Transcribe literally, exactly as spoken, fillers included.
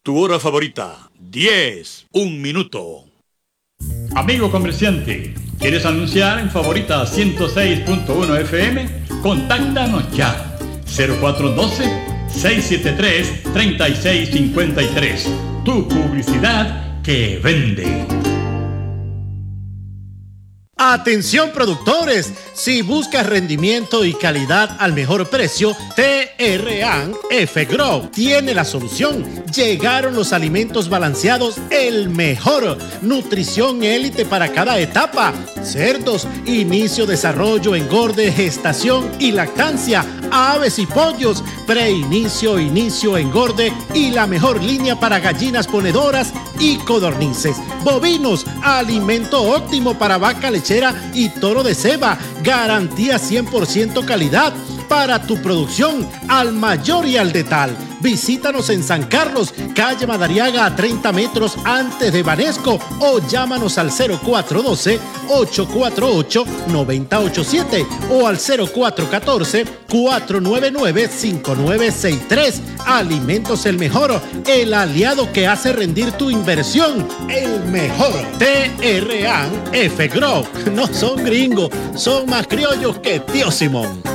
Tu hora favorita, diez, un minuto. Amigo comerciante, ¿quieres anunciar en Favorita ciento seis punto uno F M? Contáctanos ya. cero cuatro uno dos, seis siete tres, tres seis cinco tres. Tu publicidad que vende. Atención productores, si buscas rendimiento y calidad al mejor precio, T R A N F-Grow tiene la solución. Llegaron los alimentos balanceados, el mejor. Nutrición élite para cada etapa. Cerdos, inicio, desarrollo, engorde, gestación y lactancia. Aves y pollos, preinicio, inicio, engorde y la mejor línea para gallinas ponedoras y codornices. Bovinos, alimento óptimo para vaca lechera y toro de ceba. Garantía cien por ciento calidad para tu producción al mayor y al detal. Visítanos en San Carlos, calle Madariaga a treinta metros antes de Banesco o llámanos al cero cuatro uno dos, ocho cuatro ocho, nueve cero ocho siete o al cero cuatro uno cuatro, cuatro nueve nueve, cinco nueve seis tres. Alimentos El Mejor, el aliado que hace rendir tu inversión. El mejor. T R A N F-Grow. No son gringos, son más criollos que Tío Simón.